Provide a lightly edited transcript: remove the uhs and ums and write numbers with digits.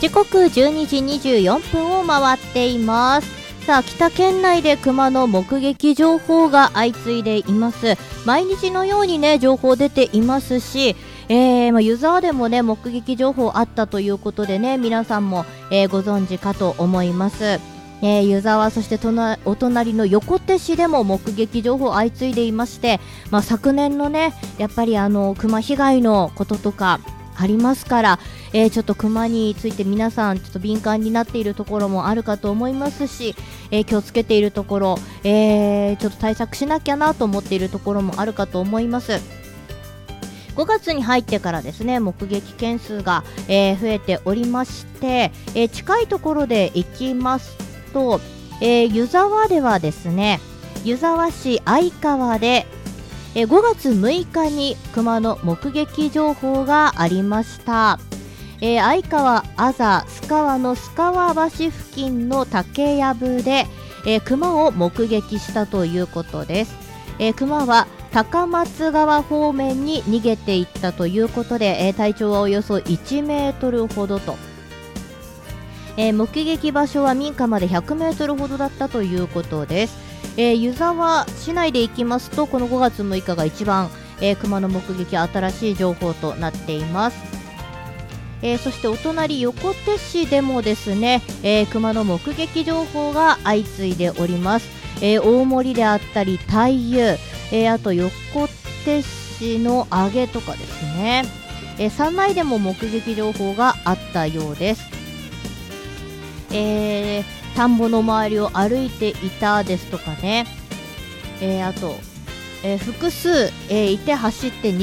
時刻12時24分を回っています。さあ、北県内で熊の目撃情報が相次いでいます。毎日のようにね情報出ていますし、湯沢でもね目撃情報あったということでね、皆さんも、ご存知かと思います。湯沢、そしてお隣の横手市でも目撃情報相次いでいまして、昨年のねやっぱり熊被害のこととかありますから、ちょっと熊について皆さんちょっと敏感になっているところもあるかと思いますし、気をつけているところ、ちょっと対策しなきゃなと思っているところもあるかと思います。5月に入ってからですね、目撃件数が、増えておりまして、近いところで行きますと、湯沢ではですね、湯沢市相川で5月6日に熊の目撃情報がありました。相川あざ須川の須川橋付近の竹やぶで、熊を目撃したということです。熊は高松川方面に逃げていったということで、体長はおよそ1メートルほどと、目撃場所は民家まで100メートルほどだったということです。湯沢市内で行きますと、この5月6日が一番、熊の目撃新しい情報となっています。そしてお隣横手市でもですね、熊の目撃情報が相次いでおります。大森であったり太遊、あと横手市の上げとかですね、山内でも目撃情報があったようです。田んぼの周りを歩いていたですとかね、あと、複数、いて走って